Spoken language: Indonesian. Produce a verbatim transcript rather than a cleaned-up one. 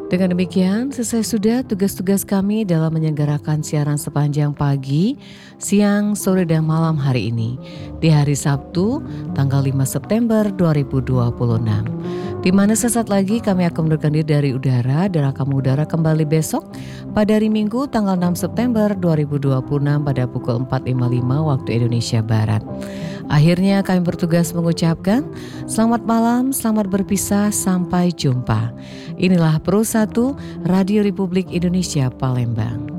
Dengan demikian, selesai sudah tugas-tugas kami dalam menyelenggarakan siaran sepanjang pagi, siang, sore, dan malam hari ini. Di hari Sabtu, tanggal lima September dua ribu dua puluh enam. Di mana sesaat lagi kami akan mundurkan diri dari udara dan akan mengudara kembali besok pada hari Minggu tanggal enam September dua ribu dua puluh enam pada pukul empat lima puluh lima waktu Indonesia Barat. Akhirnya kami bertugas mengucapkan selamat malam, selamat berpisah, sampai jumpa. Inilah Pro satu Radio Republik Indonesia Palembang.